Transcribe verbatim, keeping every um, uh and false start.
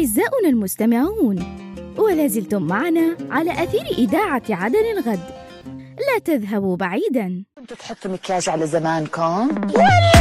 أعزاؤنا المستمعون، ولا زلتم معنا على أثير إذاعة عدن الغد. لا تذهبوا بعيداً. كنتوا تحطوا مكياج على زمانكم؟